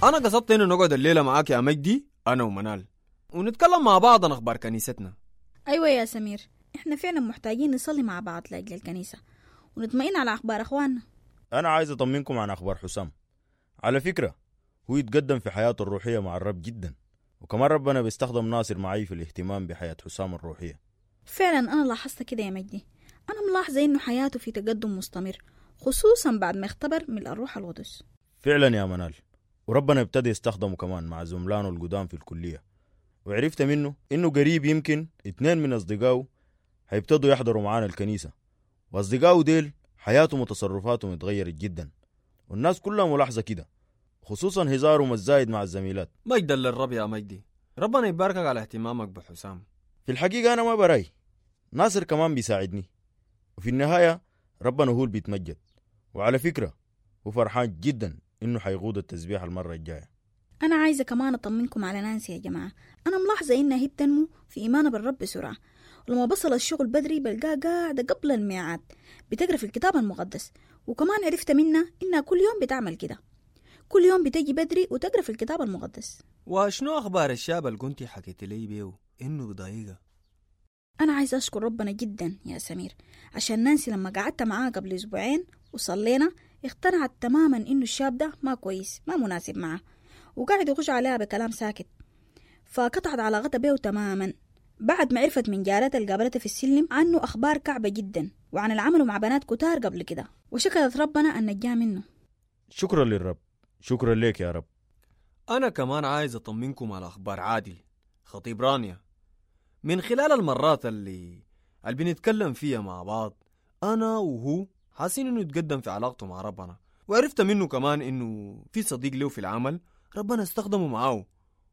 أنا قصدت إنه نقعد الليلة معاك يا مجدي أنا ومنال ونتكلم مع بعض عن أخبار كنيستنا. أيوة يا سمير، إحنا فعلا محتاجين نصلي مع بعض لأجل الكنيسة ونطمئن على أخبار أخواننا. أنا عايز أطمنكم عن أخبار حسام. على فكرة هو يتقدم في حياته الروحية مع الرب جدا، وكمان ربنا بيستخدم ناصر معي في الاهتمام بحياة حسام الروحية. فعلا أنا لاحظت كده يا مجدي، أنا ملاحظة إنه حياته في تقدم مستمر، خصوصا بعد ما اختبر من الروح القدس. فعلا يا منال، وربنا ابتدى يستخدمه كمان مع زملانه القدام في الكلية، وعرفت منه إنه قريب يمكن 2 من أصدقائه هيبتدوا يحضروا معانا الكنيسة، وأصدقائه ديل حياتهم وتصرفاتهم اتغيرت جدا، والناس كلها ملاحظة كده، خصوصا هزارهم الزايد مع الزميلات. مجدا للرب يا مجدي، ربنا يباركك على اهتمامك بحسام. في الحقيقة أنا ما براي، ناصر كمان بيساعدني، وفي النهاية ربنا هو اللي بيتمجد. وعلى فكرة وفرحان جدا إنه حيقود التسبيح المرة الجاية. أنا عايزة كمان أطمنكم على نانسي يا جماعة، أنا ملاحظة إنها هي بتنمو في إيمانها بالرب بسرعة، ولما بصل الشغل بدري بلقاها قاعدة قبل الميعاد بتقرأ في الكتاب المقدس، وكمان عرفت منها إنها كل يوم بتعمل كده، كل يوم بتجي بدري وتقرأ في الكتاب المقدس. وشنو أخبار الشاب اللي كنتي حكيت لي بيه إنه بضايقة؟ أنا عايزة أشكر ربنا جدا يا سمير، عشان نانسي لما قعدت معاها قبل أسبوعين وصلينا اقتنعت تماما إنه الشاب ده ما كويس، ما مناسب معه، وقاعد يخش عليها بكلام ساكت، فقطعت علاقتها بيه تماما. بعد ما عرفت من جارتها اللي قابلتها في السلم عنه أخبار كعبة جدا وعن العمل مع بنات كتار قبل كده، وشكرت ربنا أن نجاه منه. شكرا للرب، شكرا لك يا رب. أنا كمان عايز أطمنكم على أخبار عادل خطيب رانيا. من خلال المرات اللي بنتكلم فيها مع بعض أنا وهو حاسين إنه يتقدم في علاقته مع ربنا، وعرفت منه كمان إنه في صديق له في العمل ربنا استخدمه معاه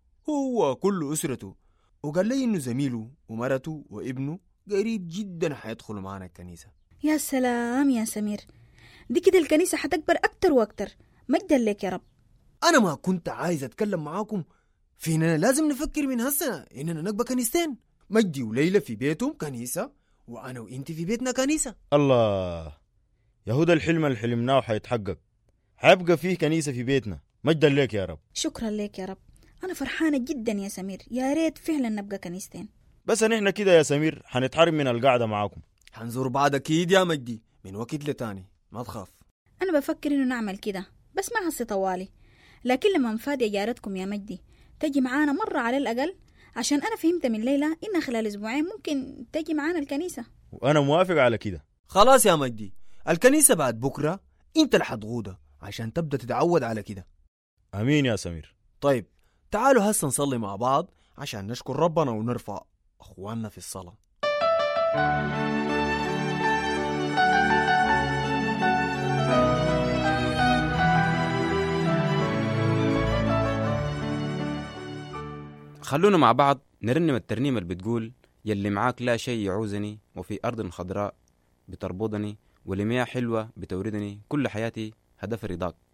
هو كل أسرته، وقال لي إنه زميله ومرته وابنه قريب جدا حيدخلوا معنا الكنيسة. يا سلام يا سمير، دي كده الكنيسة حتكبر أكتر وأكتر، مجدا لك يا رب. أنا ما كنت عايز أتكلم معاكم في إننا لازم نفكر من هسه إننا نقبى كنيستين، مجدي وليلى في بيتهم كنيسة وأنا وإنت في بيتنا كنيسة. الله، يهودا الحلم اللي حلمناه حيتحقق، حيبقى فيه كنيسة في بيتنا، مجدا لك يا رب. شكرا لك يا رب، أنا فرحانة جدا يا سمير، يا ريت فعلا نبقى كنيستين. بس نحن كده يا سمير حنتحرم من القعدة معاكم. حنزور بعض أكيد يا مجدي من وقت لتاني، ما تخاف. أنا بفكر إنه نعمل كده بس ما هسي طوالي، لكن لما نفادي جارتكم يا مجدي تجي معانا مرة على الأقل، عشان أنا فهمت من ليلى إنها خلال أسبوعين ممكن تجي معانا الكنيسة. وأنا موافق على كده. خلاص يا مجدي، الكنيسة بعد بكرة أنت اللي حتغوده عشان تبدأ تتعود على كده. أمين يا سمير. طيب تعالوا هسه نصلي مع بعض عشان نشكر ربنا ونرفع أخواننا في الصلاة. خلونا مع بعض نرنم الترنيمة اللي بتقول: يلي معاك لا شيء يعوزني، وفي أرض خضراء بتربضني، ولمياه حلوة بتوردني، كل حياتي هدف رضاك.